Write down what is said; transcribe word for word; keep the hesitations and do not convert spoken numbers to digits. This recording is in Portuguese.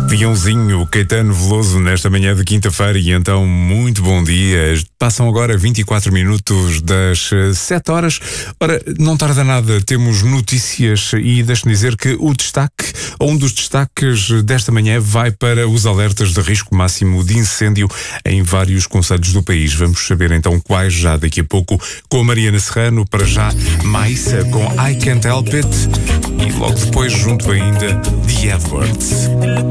Leãozinho, Caetano Veloso, nesta manhã de quinta-feira, e então muito bom dia. Passam agora vinte e quatro minutos das sete horas. Ora, não tarda nada, temos notícias e deixe-me dizer que o destaque, ou um dos destaques desta manhã, vai para os alertas de risco máximo de incêndio em vários concelhos do país. Vamos saber então quais já daqui a pouco com a Mariana Serrano. Para já, Maissa com I Can't Help It, e logo depois junto ainda The Edwards.